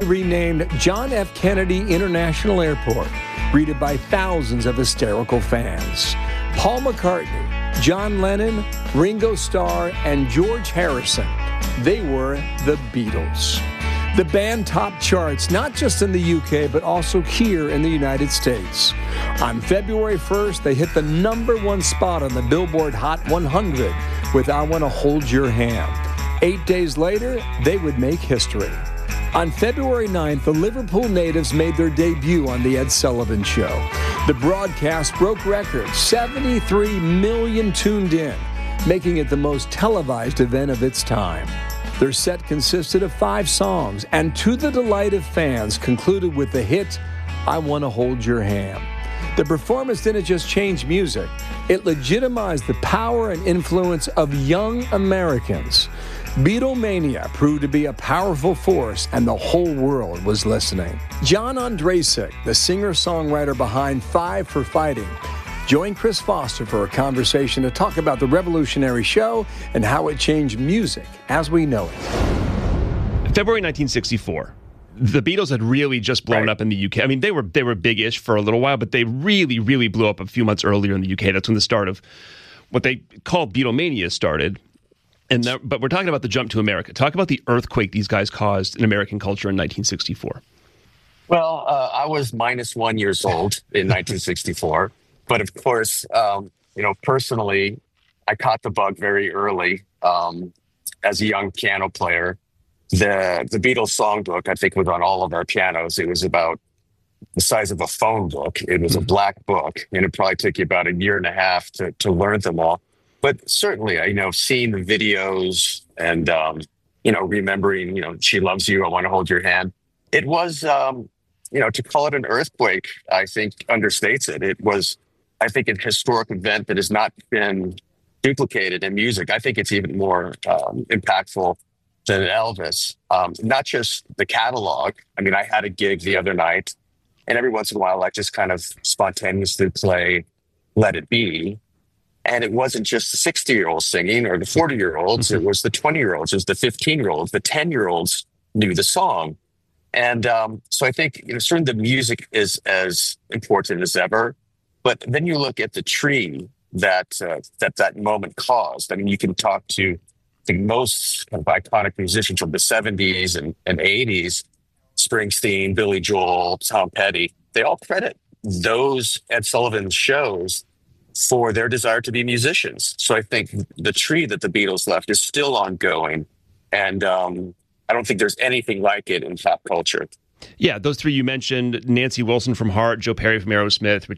renamed John F. Kennedy International Airport, greeted by thousands of hysterical fans. Paul McCartney, John Lennon, Ringo Starr, and George Harrison. They were the Beatles. The band topped charts not just in the UK, but also here in the United States. On February 1st, they hit the #1 spot on the Billboard Hot 100 with I Want to Hold Your Hand. 8 days later, they would make history. On February 9th, the Liverpool natives made their debut on The Ed Sullivan Show. The broadcast broke records, 73 million tuned in, making it the most televised event of its time. Their set consisted of 5 songs, and to the delight of fans, concluded with the hit, I Want to Hold Your Hand. The performance didn't just change music, it legitimized the power and influence of young Americans. Beatlemania proved to be a powerful force, and the whole world was listening. John Ondrasik, the singer-songwriter behind Five for Fighting, joined Chris Foster for a conversation to talk about the revolutionary show and how it changed music as we know it. February 1964. The Beatles had really just blown up in the UK. I mean, they were big-ish for a little while, but they really, really blew up a few months earlier in the UK. That's when the start of what they called Beatlemania started. But we're talking about the jump to America. Talk about the earthquake these guys caused in American culture in 1964. Well, I was -1 years old in 1964. But of course, personally, I caught the bug very early as a young piano player. The Beatles songbook, I think, was on all of our pianos. It was about the size of a phone book. It was a black book, and it probably took you about a year and a half to learn them all. But certainly, seeing the videos and, remembering, She Loves You, I Want to Hold Your Hand. It was, to call it an earthquake, I think understates it. It was, I think, a historic event that has not been duplicated in music. I think it's even more impactful than Elvis. Not just the catalog. I mean, I had a gig the other night, and every once in a while, I just kind of spontaneously play Let It Be. And it wasn't just the 60-year-olds singing or the 40-year-olds. It was the 20-year-olds, it was the 15-year-olds, the 10-year-olds knew the song. And so I think, certainly the music is as important as ever. But then you look at the tree that moment caused. I mean, you can talk to the most kind of iconic musicians from the 70s and 80s, Springsteen, Billy Joel, Tom Petty. They all credit those Ed Sullivan shows for their desire to be musicians. So I think the tree that the Beatles left is still ongoing. And I don't think there's anything like it in pop culture. Yeah, those three you mentioned, Nancy Wilson from Heart, Joe Perry from Aerosmith,